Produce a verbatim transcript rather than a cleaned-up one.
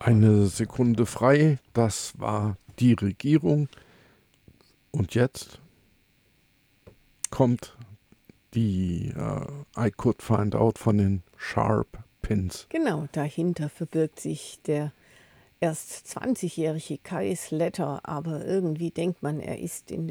Eine Sekunde frei, das war die Regierung. Und jetzt kommt die äh, I Could Find Out von den Sharp Pins. Genau, dahinter verbirgt sich der erst zwanzigjährige Kai Slater, aber irgendwie denkt man, er ist in